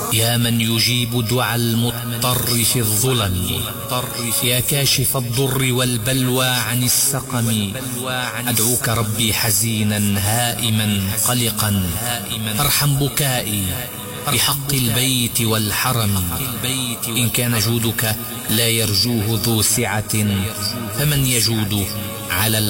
يا من يجيب دعاء المضطر في الظلم، يا كاشف الضر والبلوى عن السقم، أدعوك ربي حزينا هائما قلقا، فارحم بكائي بحق البيت والحرم. إن كان جودك لا يرجوه ذو سعة، فمن يجود على